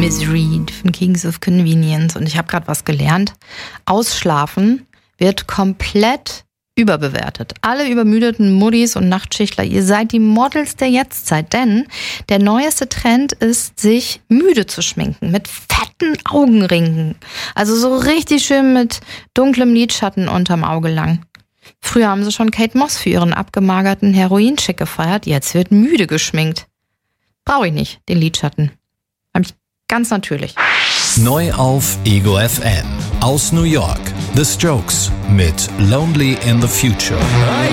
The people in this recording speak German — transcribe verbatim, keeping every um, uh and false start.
Liz Reed von Kings of Convenience. Und ich habe gerade was gelernt. Ausschlafen wird komplett überbewertet. Alle übermüdeten Muddis und Nachtschichtler, ihr seid die Models der Jetztzeit, denn der neueste Trend ist, sich müde zu schminken, mit fetten Augenringen. Also so richtig schön mit dunklem Lidschatten unterm Auge lang. Früher haben sie schon Kate Moss für ihren abgemagerten Heroin-Chick gefeiert, jetzt wird müde geschminkt. Brauche ich nicht, den Lidschatten. Hab ich ganz natürlich. Neu auf Ego F M. Aus New York. The Strokes mit Lonely in the Future.